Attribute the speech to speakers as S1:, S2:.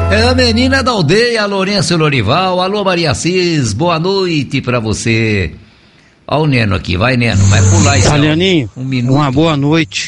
S1: É a menina da aldeia, Lourenço Lorival. Alô, Maria Cis, boa noite pra você. Ó o Neno aqui, vai Neno, vai pular isso.
S2: Talianinho,
S1: Um minuto.
S2: uma boa noite.